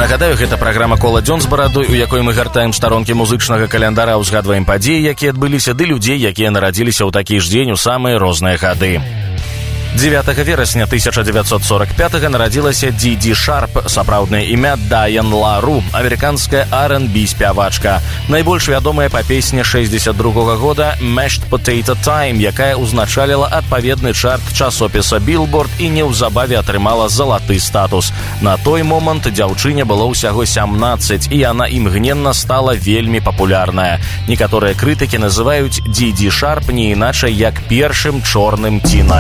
Нагадаю, гэта праграма «Кола дзён з барадой», у якой мы гартаем старонкі музычнага календара, узгадваем падзеі, якія адбыліся, ды людзей, якія нарадзіліся ў такі ж дзень у самыя розныя гады. 9 верасня 1945 нарадзілася Ди Шарп, сапраўднае імя Дайан Лару, амерыканская R&B спявачка. Найбольш вядомая па песні 62 года «Mashed Potato Time», якая ўзначаліла адпаведны чарт часопіса Billboard і неўзабаве атрымала залаты статус. На той момант дзяўчыне было ўсяго 17, і яна імгненна стала вельмі папулярная. Некаторыя крытыкі называюць Ди Шарп не іначай як першым чорным Tina